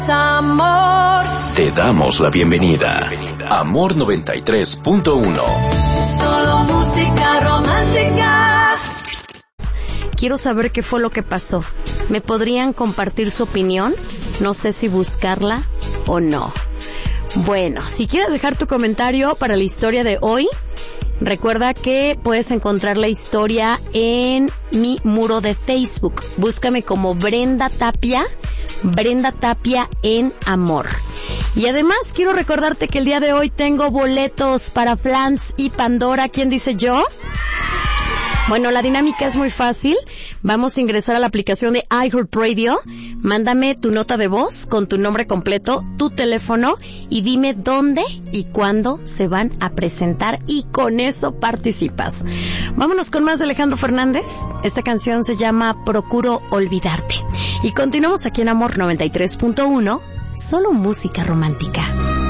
Amor. Te damos la bienvenida. Amor 93.1. Solo música romántica. Quiero saber qué fue lo que pasó. ¿Me podrían compartir su opinión? No sé si buscarla o no. Bueno, si quieres dejar tu comentario para la historia de hoy, recuerda que puedes encontrar la historia en mi muro de Facebook. Búscame como Brenda Tapia en Amor. Y además quiero recordarte que el día de hoy tengo boletos para Flans y Pandora. ¿Quién dice yo? Bueno, la dinámica es muy fácil. Vamos a ingresar a la aplicación de iHeartRadio. Mándame tu nota de voz con tu nombre completo, tu teléfono y dime dónde y cuándo se van a presentar y con eso participas. Vámonos con más de Alejandro Fernández. Esta canción se llama Procuro Olvidarte. Y continuamos aquí en Amor 93.1, solo música romántica.